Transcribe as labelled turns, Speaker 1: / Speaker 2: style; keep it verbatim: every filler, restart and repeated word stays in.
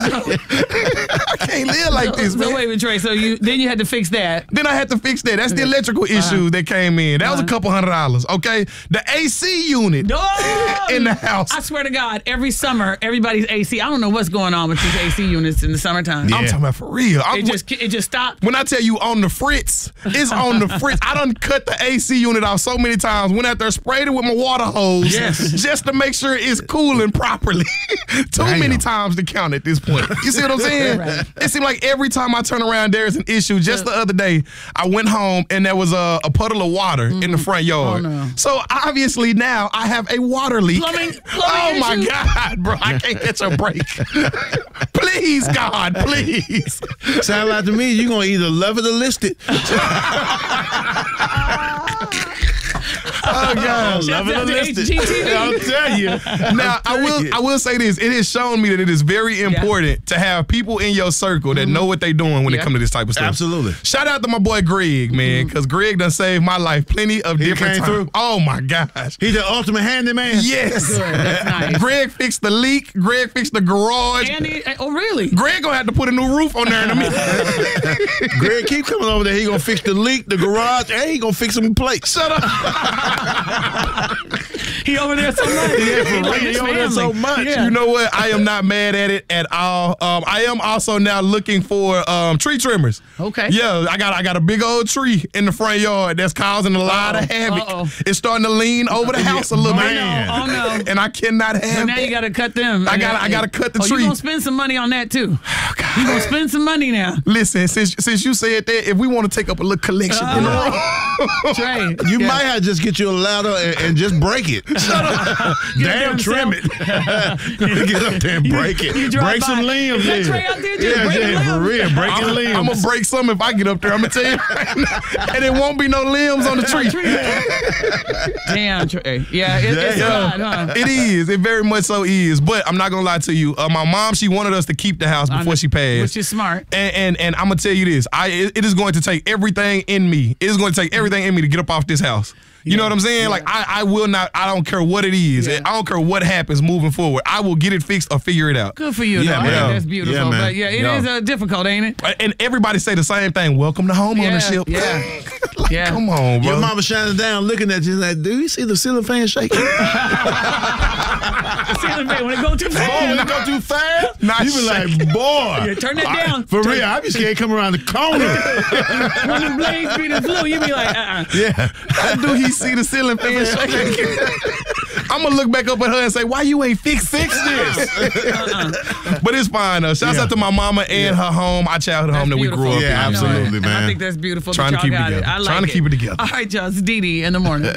Speaker 1: I can't live like this,
Speaker 2: so,
Speaker 1: man.
Speaker 2: So wait a minute, Trey. So you then you had to fix that.
Speaker 1: Then I had to fix that. That's the electrical issue
Speaker 2: Uh-huh.
Speaker 1: that came in. That
Speaker 2: Uh-huh.
Speaker 1: was a couple hundred dollars, okay? The A C unit
Speaker 2: Oh!
Speaker 1: in the house.
Speaker 2: I swear to God, every summer, everybody's A C. I don't know what's going on with these A C units in the summertime.
Speaker 1: I'm talking about for real. I'm,
Speaker 2: It just it just stopped.
Speaker 1: when I tell you on the fritz, it's on the fritz. I done cut the A C unit off so many times. Went out there, sprayed it with my water hose
Speaker 3: Yes.
Speaker 1: just to make sure it's cooling properly. Too
Speaker 3: Damn.
Speaker 1: many times to count at this point. You see what I'm saying?
Speaker 2: Right.
Speaker 1: It seemed like every time I turn around, there's an issue. Just the other day, I went home and there was a, a puddle of water in the front yard.
Speaker 2: Oh, no.
Speaker 1: So obviously now I have a water leak.
Speaker 2: Plumbing-
Speaker 1: oh
Speaker 2: plumbing
Speaker 1: my
Speaker 2: issue.
Speaker 1: God, bro. I can't catch a break. Please, God, please.
Speaker 3: Sound like to me, you're going to either love it or list it.
Speaker 1: Oh God.
Speaker 3: Love it or
Speaker 2: Shout out to
Speaker 3: list it.
Speaker 2: H G T V.
Speaker 3: I'll tell you.
Speaker 1: Now I will I will say this. It has shown me that it is very important to have people in your circle that know what they're doing when
Speaker 2: Yeah.
Speaker 1: it comes to this type of stuff.
Speaker 3: Absolutely.
Speaker 1: Shout out to my boy Greg, man, because Greg done saved my life plenty of
Speaker 3: He
Speaker 1: different
Speaker 3: came
Speaker 1: times.
Speaker 3: through?
Speaker 1: Oh my gosh.
Speaker 3: He's the ultimate handyman.
Speaker 1: Yes.
Speaker 2: Good. That's nice.
Speaker 1: Greg fixed the leak. Greg fixed the garage.
Speaker 2: And he, oh really?
Speaker 1: Greg gonna have to put a new roof on there in a minute.
Speaker 3: Greg, keep coming over there. He gonna fix the leak, the garage, and he gonna fix some plates.
Speaker 1: Shut up.
Speaker 2: He over there so much.
Speaker 3: Yeah, for
Speaker 2: He
Speaker 3: real.
Speaker 2: like
Speaker 3: He
Speaker 2: this
Speaker 3: over there
Speaker 2: family.
Speaker 3: so much.
Speaker 2: Yeah.
Speaker 1: You know what? I am not mad at it at all. Um, I am also now looking for um, tree trimmers.
Speaker 2: Okay.
Speaker 1: Yeah, I got I got a big old tree in the front yard that's causing a lot
Speaker 2: Uh-oh.
Speaker 1: of havoc.
Speaker 2: Uh-oh.
Speaker 1: It's starting to lean over the house a little
Speaker 2: Oh,
Speaker 1: bit.
Speaker 2: no. Oh, no.
Speaker 1: And I cannot have
Speaker 2: So now
Speaker 1: that.
Speaker 2: you got to cut them.
Speaker 1: I gotta- I gotta cut the
Speaker 2: oh,
Speaker 1: tree.
Speaker 2: You gonna spend some money on that too? Oh, God. You gonna spend some money now?
Speaker 1: Listen, since since you said that, if we want to take up a little collection in the room,
Speaker 2: Trey,
Speaker 3: You
Speaker 2: yeah.
Speaker 3: might have to just get you a ladder and, and just break it. Shut up. Damn,
Speaker 2: them
Speaker 3: trim it. Get up there and break it.
Speaker 2: you drive
Speaker 3: break
Speaker 2: by.
Speaker 3: some limbs.
Speaker 2: Is that
Speaker 3: yeah.
Speaker 2: Trey out there just
Speaker 3: yeah,
Speaker 2: breaking
Speaker 3: yeah, for
Speaker 2: limbs?
Speaker 3: real. Breaking
Speaker 1: I'm,
Speaker 3: limbs.
Speaker 1: I'm gonna break some if I get up there. I'm gonna tell you, right now. And it won't be no limbs on the tree.
Speaker 2: Damn, Trey. Yeah, it, it's a
Speaker 1: Yeah.
Speaker 2: lot, huh?
Speaker 1: It is. It very much so is. But I'm not gonna lie to you. Uh, my mom, she wanted us to keep the house before she passed.
Speaker 2: Which is smart.
Speaker 1: And, and and I'm gonna tell you this. I it, it is going to take everything in me. It is going to take everything in me to get up off this house. You know what I'm saying? Like I, I will not. I don't care what it is.
Speaker 2: Yeah.
Speaker 1: I don't care what happens moving forward. I will get it fixed or figure it out.
Speaker 2: Good for you,
Speaker 3: Yeah,
Speaker 2: though. I
Speaker 3: man.
Speaker 2: think that's beautiful.
Speaker 3: Yeah, man.
Speaker 2: But yeah, it
Speaker 1: Yeah.
Speaker 2: is uh, difficult, ain't it?
Speaker 1: And everybody say the same thing. Welcome to home ownership.
Speaker 2: Yeah.
Speaker 1: Like,
Speaker 2: Yeah.
Speaker 1: Come on, bro.
Speaker 3: Your mama shining down, looking at you like, do you see the ceiling fan shaking?
Speaker 2: Ceiling fan, when it go too
Speaker 3: Boy,
Speaker 2: fast.
Speaker 3: when it go too fast,
Speaker 1: Not
Speaker 3: you be like, boy.
Speaker 2: Yeah, turn that
Speaker 3: I-
Speaker 2: down.
Speaker 3: For
Speaker 2: Turn-
Speaker 3: real, I be scared coming around the corner.
Speaker 2: When the blades be the flu, you be like, uh-uh.
Speaker 3: yeah.
Speaker 1: How do he see the ceiling fan shaking? I'm gonna look back up at her and say, "Why you ain't fix fix this?" But it's fine though. Shouts
Speaker 3: Yeah.
Speaker 1: out to my mama and her home, our childhood home that we
Speaker 2: Beautiful.
Speaker 1: grew up
Speaker 3: Yeah,
Speaker 1: in.
Speaker 3: absolutely,
Speaker 2: I know it.
Speaker 3: man.
Speaker 2: I think that's beautiful.
Speaker 1: Trying
Speaker 2: that
Speaker 1: to
Speaker 2: y'all
Speaker 1: keep it
Speaker 2: got
Speaker 1: together.
Speaker 2: I like
Speaker 1: Trying to keep it together.
Speaker 2: All right, y'all. It's Dee Dee in the morning.